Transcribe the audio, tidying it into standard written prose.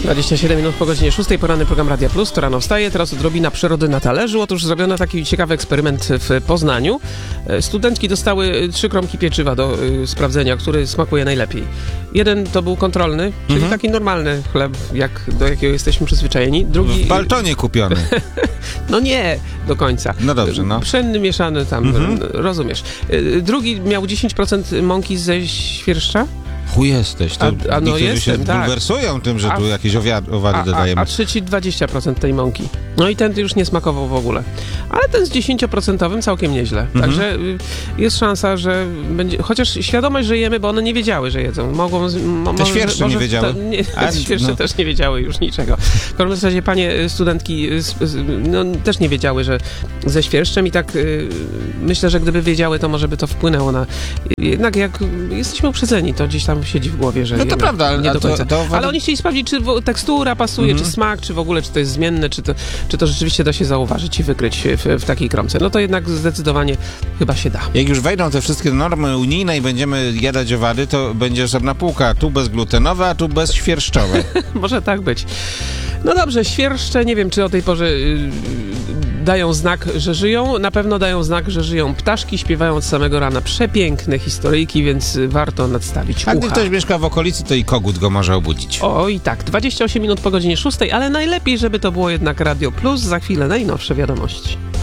27 minut po godzinie 6, poranny program Radia Plus, to rano wstaje, teraz odrobina przyrody na talerzu. Otóż zrobiono taki ciekawy eksperyment w Poznaniu. Studentki dostały 3 kromki pieczywa do sprawdzenia, który smakuje najlepiej. Jeden to był kontrolny, czyli taki normalny chleb, do jakiego jesteśmy przyzwyczajeni. Drugi... W Baltonie kupiony. No nie do końca. No dobrze, no. Pszenny, mieszany tam, rozumiesz. Drugi miał 10% mąki ze świerszcza. Chuj jesteś. To no niektórzy jestem, się tak. bulwersują tym, że tu jakieś owady dodajemy. A trzeci 20% tej mąki. No i ten już nie smakował w ogóle. Ale ten z 10% całkiem nieźle. Także jest szansa, że będzie... Chociaż świadomość, że jemy, bo one nie wiedziały, że jedzą. Te świerszcze nie wiedziały? Te świerszcze też nie wiedziały już niczego. W każdym razie panie studentki też nie wiedziały, że ze świerszczem i tak myślę, że gdyby wiedziały, to może by to wpłynęło na... Jednak jak jesteśmy uprzedzeni, to gdzieś tam siedzi w głowie, że no to prawda, ale nie do końca. Ale oni chcieli sprawdzić, czy tekstura pasuje, czy smak, czy w ogóle, czy to jest zmienne, czy to rzeczywiście da się zauważyć i wykryć w takiej kromce. No to jednak zdecydowanie chyba się da. Jak już wejdą te wszystkie normy unijne i będziemy jadać owady, to będzie osobna półka, tu bezglutenowe, a tu bezświerszczowe. Może tak być. No dobrze, świerszcze, nie wiem, czy o tej porze dają znak, że żyją. Na pewno dają znak, że żyją. Ptaszki śpiewają od samego rana przepiękne historyjki, więc warto nadstawić ucha. A gdy ktoś mieszka w okolicy, to i kogut go może obudzić. O i tak, 28 minut po godzinie 6, ale najlepiej, żeby to było jednak Radio Plus. Za chwilę najnowsze wiadomości.